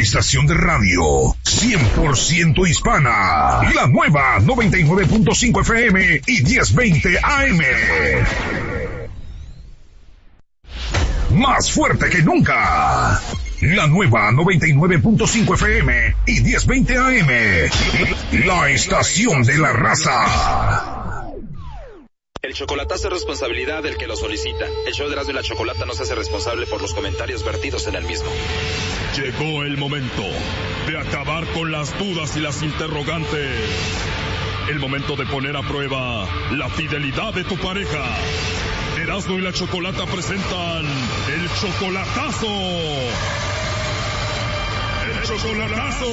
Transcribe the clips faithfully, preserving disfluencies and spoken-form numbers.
estación de radio cien por ciento hispana, la nueva noventa y nueve punto cinco F M y diez veinte A M. Más fuerte que nunca. La nueva noventa y nueve punto cinco F M y diez veinte A M. La estación de la raza. El chocolatazo es responsabilidad del que lo solicita. El show de Erasmo y la Chocolata no se hace responsable por los comentarios vertidos en el mismo. Llegó el momento de acabar con las dudas y las interrogantes. El momento de poner a prueba la fidelidad de tu pareja. Erasmo y la Chocolata presentan el chocolatazo. ¡El chocolatazo!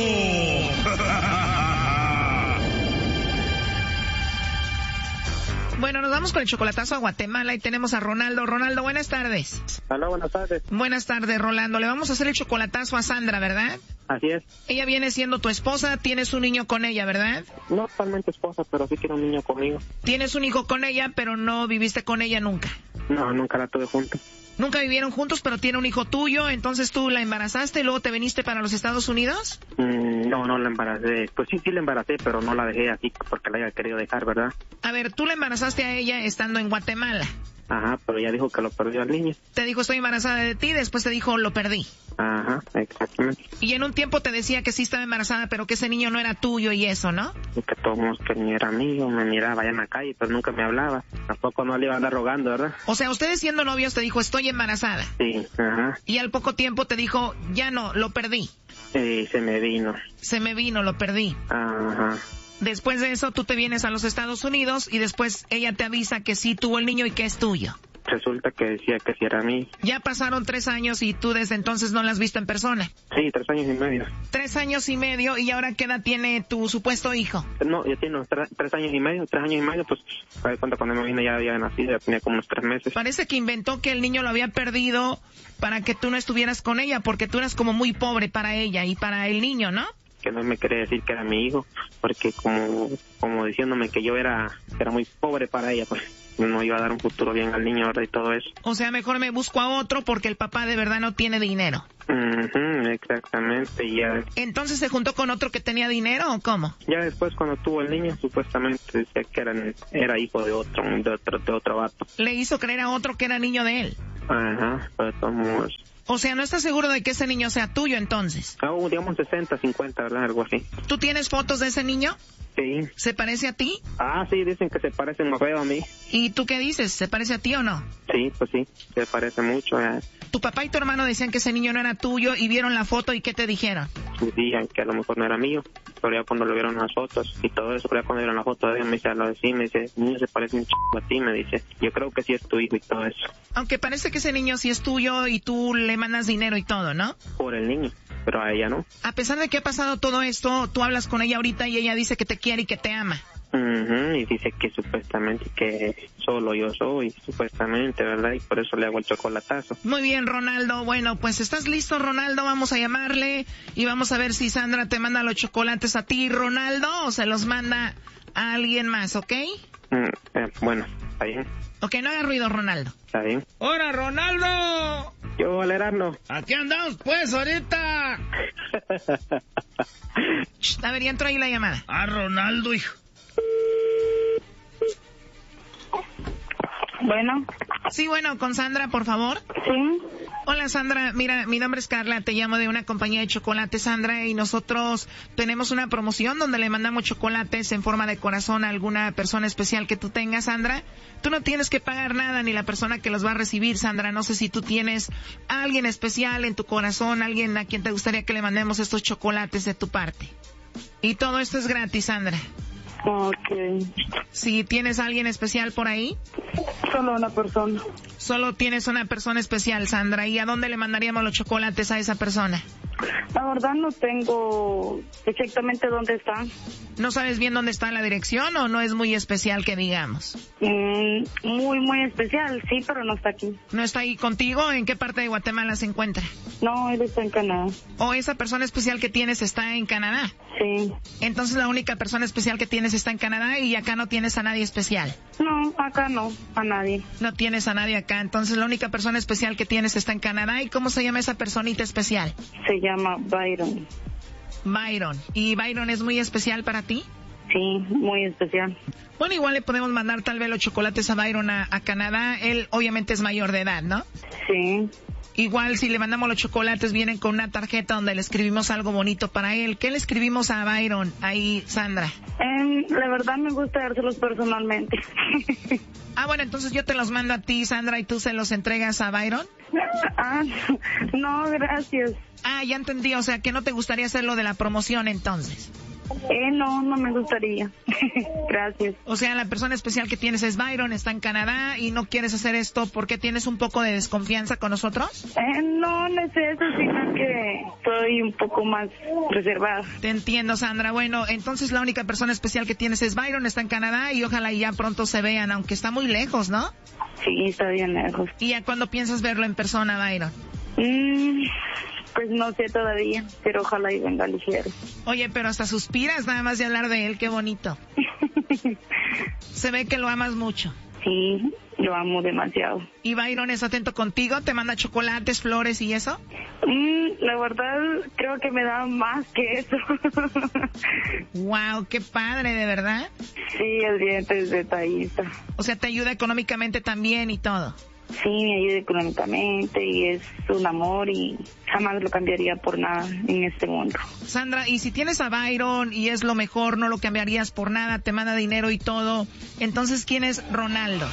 Bueno, nos vamos con el chocolatazo a Guatemala y tenemos a Ronaldo. Ronaldo, buenas tardes. Hola, buenas tardes. Buenas tardes, Rolando. Le vamos a hacer el chocolatazo a Sandra, ¿verdad? Así es. Ella viene siendo tu esposa, tienes un niño con ella, ¿verdad? No totalmente esposa, pero sí quiero un niño conmigo. Tienes un hijo con ella, pero no viviste con ella nunca. No, nunca la tuve juntos. Nunca vivieron juntos, pero tiene un hijo tuyo, entonces tú la embarazaste y luego te viniste para los Estados Unidos. Mm, no, no la embaracé. Pues sí, sí la embaracé, pero no la dejé así porque la haya querido dejar, ¿verdad? A ver, tú la embarazaste a ella estando en Guatemala. Ajá, pero ella dijo que lo perdió al niño. Te dijo estoy embarazada de ti, después te dijo lo perdí. Ajá, exactamente. Y en un tiempo te decía que sí estaba embarazada, pero que ese niño no era tuyo y eso, ¿no? Y que todos que ni era amigo, me miraba allá en la calle, pero nunca me hablaba. Tampoco no le iba a andar rogando, ¿verdad? O sea, ustedes siendo novios te dijo estoy embarazada. Sí, ajá. Y al poco tiempo te dijo ya no, lo perdí. Sí, se me vino. Se me vino, lo perdí. Ajá. Después de eso tú te vienes a los Estados Unidos y después ella te avisa que sí tuvo el niño y que es tuyo. Resulta que decía que sí era mí. Ya pasaron tres años y tú desde entonces no la has visto en persona. Sí, tres años y medio. Tres años y medio, ¿y ahora qué edad tiene tu supuesto hijo? No, ya tiene unos tres, tres años y medio, tres años y medio, pues, a ver cuánto cuando me vine ya había nacido, ya tenía como unos tres meses. Parece que inventó que el niño lo había perdido para que tú no estuvieras con ella, porque tú eras como muy pobre para ella y para el niño, ¿no? Que no me quería decir que era mi hijo, porque como, como diciéndome que yo era, era muy pobre para ella, pues no iba a dar un futuro bien al niño, ¿verdad? Y todo eso. O sea, mejor me busco a otro porque el papá de verdad no tiene dinero. Uh-huh, exactamente, y ya. ¿Entonces se juntó con otro que tenía dinero o cómo? Ya después cuando tuvo el niño, supuestamente decía que era, era hijo de otro, de otro, de otro vato. Le hizo creer a otro que era niño de él. Ajá, pero de todos modos. O sea, ¿no estás seguro de que ese niño sea tuyo entonces? Ah, digamos sesenta, cincuenta, ¿verdad? Algo así. ¿Tú tienes fotos de ese niño? Sí. ¿Se parece a ti? Ah, sí, dicen que se parece más feo a mí. ¿Y tú qué dices? ¿Se parece a ti o no? Sí, pues sí, se parece mucho. Eh. Tu papá y tu hermano decían que ese niño no era tuyo y vieron la foto y ¿qué te dijeron? Decían que a lo mejor no era mío, pero ya cuando lo vieron las fotos y todo eso, pero ya cuando vieron la foto de él, me dice, lo decía, me dice, niño se parece un chico a ti, me dice, yo creo que sí es tu hijo y todo eso. Aunque parece que ese niño sí es tuyo y tú le mandas dinero y todo, ¿no? Por el niño, pero a ella no. A pesar de que ha pasado todo esto, tú hablas con ella ahorita y ella dice que te quiere y que te ama. Uh-huh, y dice que supuestamente que solo yo soy, supuestamente, ¿verdad? Y por eso le hago el chocolatazo. Muy bien, Ronaldo. Bueno, pues ¿estás listo, Ronaldo? Vamos a llamarle y vamos a ver si Sandra te manda los chocolates a ti, Ronaldo, o se los manda a alguien más, ¿ok? Mm, eh, bueno, está bien. Ok, no haga ruido, Ronaldo. Está bien. ¡Hola, Ronaldo! Yo, Valerano. Aquí andamos, pues, ahorita. A ver, ya entró ahí la llamada. Ah, Ronaldo, hijo. Bueno. Sí, bueno, con Sandra, por favor. Sí. Hola, Sandra. Mira, mi nombre es Carla, te llamo de una compañía de chocolate, Sandra, y nosotros tenemos una promoción donde le mandamos chocolates en forma de corazón a alguna persona especial que tú tengas, Sandra. Tú no tienes que pagar nada ni la persona que los va a recibir, Sandra. No sé si tú tienes a alguien especial en tu corazón, alguien a quien te gustaría que le mandemos estos chocolates de tu parte. Y todo esto es gratis, Sandra. Okay. Si tienes a alguien especial por ahí. Solo una persona. Solo tienes una persona especial, Sandra. ¿Y a dónde le mandaríamos los chocolates a esa persona? La verdad no tengo exactamente dónde está. ¿No sabes bien dónde está la dirección o no es muy especial que digamos? Mm, muy, muy especial, sí, pero no está aquí. ¿No está ahí contigo? ¿En qué parte de Guatemala se encuentra? No, él está en Canadá. ¿O esa persona especial que tienes está en Canadá? Sí. Entonces la única persona especial que tienes está en Canadá y acá no tienes a nadie especial. No, acá no, a nadie. No tienes a nadie acá, entonces la única persona especial que tienes está en Canadá. ¿Y cómo se llama esa personita especial? Sí. llama Byron. Byron. ¿Y Byron es muy especial para ti? Sí, muy especial. Bueno, igual le podemos mandar tal vez los chocolates a Byron a, a Canadá. Él obviamente es mayor de edad, ¿no? Sí. Igual si le mandamos los chocolates vienen con una tarjeta donde le escribimos algo bonito para él. ¿Qué le escribimos a Byron ahí, Sandra? Eh, la verdad me gusta dárselos personalmente. Ah, bueno, entonces yo te los mando a ti, Sandra, y tú se los entregas a Byron. Ah, no, gracias. Ah, ya entendí, o sea, que no te gustaría hacer lo de la promoción entonces. Eh, no, no me gustaría. Gracias. O sea, la persona especial que tienes es Byron, está en Canadá y no quieres hacer esto porque tienes un poco de desconfianza con nosotros. Eh, no, no es eso, sino que soy un poco más reservada. Te entiendo, Sandra. Bueno, entonces la única persona especial que tienes es Byron, está en Canadá y ojalá ya pronto se vean, aunque está muy lejos, ¿no? Sí, está bien lejos. ¿Y a cuándo piensas verlo en persona, Byron? Mm, pues no sé todavía, pero ojalá y venga ligero. Oye, pero hasta suspiras nada más de hablar de él, qué bonito. Se ve que lo amas mucho. Sí, lo amo demasiado. ¿Y Byron es atento contigo? ¿Te manda chocolates, flores y eso? Mm, la verdad, creo que me da más que eso. Wow, qué padre, ¿de verdad? Sí, el diente es detallista. O sea, te ayuda económicamente también y todo. Sí, me ayuda económicamente y es un amor y jamás lo cambiaría por nada en este mundo. Sandra, y si tienes a Byron y es lo mejor, no lo cambiarías por nada, te manda dinero y todo, entonces ¿quién es Ronaldo?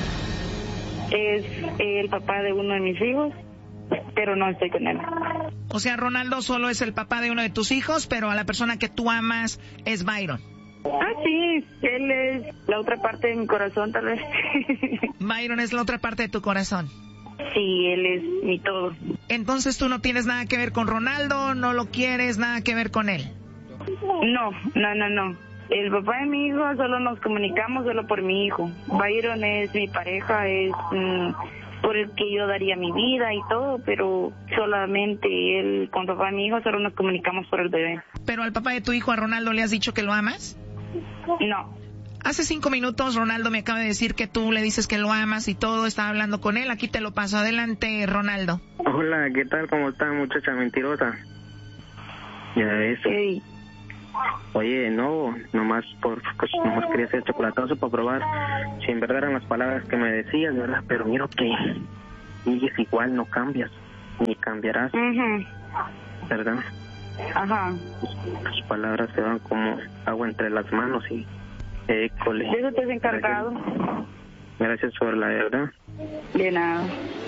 Es el papá de uno de mis hijos, pero no estoy con él. O sea, Ronaldo solo es el papá de uno de tus hijos, pero a la persona que tú amas es Byron. Ah, sí, él es la otra parte de mi corazón, tal vez. Byron es la otra parte de tu corazón. Sí, él es mi todo. Entonces tú no tienes nada que ver con Ronaldo, no lo quieres, nada que ver con él. No, no, no, no. El papá de mi hijo solo nos comunicamos solo por mi hijo. Byron es mi pareja, es mm, por el que yo daría mi vida y todo, pero solamente él con papá de mi hijo solo nos comunicamos por el bebé. Pero al papá de tu hijo, a Ronaldo, ¿le has dicho que lo amas? No. Hace cinco minutos Ronaldo me acaba de decir que tú le dices que lo amas y todo, estaba hablando con él. Aquí te lo paso. Adelante, Ronaldo. Hola, ¿qué tal? ¿Cómo está, muchacha mentirosa? Ya ves. Hey. Oye, no, nomás por, pues, nomás quería hacer chocolatazo para probar si en verdad eran las palabras que me decías, ¿verdad? Pero miro que sigues igual, no cambias, ni cambiarás, Uh-huh. ¿verdad? Ajá. Tus palabras se van como agua entre las manos y école. De eso te has encargado. Gracias, Gracias por la verdad. De nada.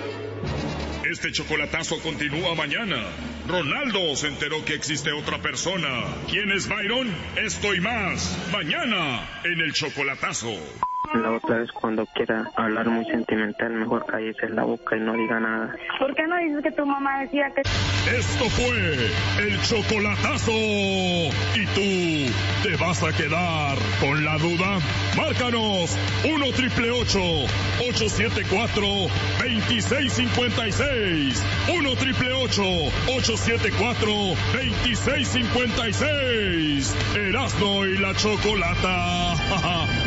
Este chocolatazo continúa mañana. Ronaldo se enteró que existe otra persona. ¿Quién es Byron? Esto y más. Mañana en el chocolatazo. La otra vez cuando quiera hablar muy sentimental, mejor cállese la boca y no diga nada. ¿Por qué no dices que tu mamá decía que... Esto fue el chocolatazo. ¿Y tú te vas a quedar con la duda? Márcanos uno triple ocho, ocho siete cuatro, dos seis cinco seis. uno triple ocho, ocho siete cuatro, dos seis cinco seis. Erasmo y la Chocolata.